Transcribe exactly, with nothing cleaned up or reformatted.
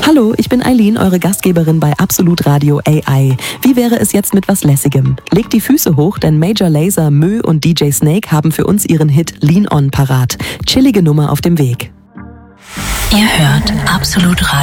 Hallo, ich bin Eileen, eure Gastgeberin bei Absolut Radio A I. Wie wäre es jetzt mit was Lässigem? Legt die Füße hoch, denn Major Lazer, Mö und D J Snake haben für uns ihren Hit Lean On parat. Chillige Nummer auf dem Weg. Ihr hört Absolut Radio.